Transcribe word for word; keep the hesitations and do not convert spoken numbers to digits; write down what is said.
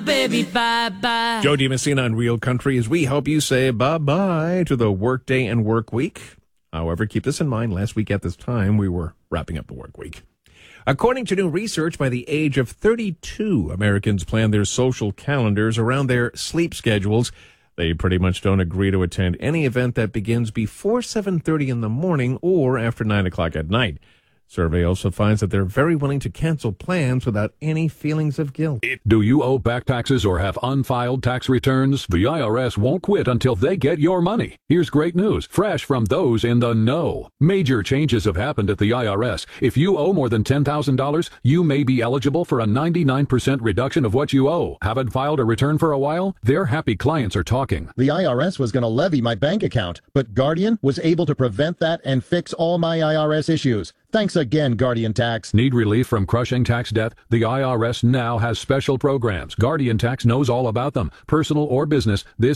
baby, bye-bye. Joe DiMessina on Real Country as we help you say bye-bye to the workday and work week. However, keep this in mind, last week at this time, we were wrapping up the work week. According to new research, by the age of thirty-two, Americans plan their social calendars around their sleep schedules. They pretty much don't agree to attend any event that begins before seven thirty in the morning or after nine o'clock at night. Survey also finds that they're very willing to cancel plans without any feelings of guilt. Do you owe back taxes or have unfiled tax returns? The I R S won't quit until they get your money. Here's great news, fresh from those in the know. Major changes have happened at the I R S. If you owe more than ten thousand dollars, you may be eligible for a ninety-nine percent reduction of what you owe. Haven't filed a return for a while? Their happy clients are talking. The I R S was going to levy my bank account, but Guardian was able to prevent that and fix all my I R S issues. Thanks again, Guardian Tax. Need relief from crushing tax debt? The I R S now has special programs. Guardian Tax knows all about them. Personal or business, this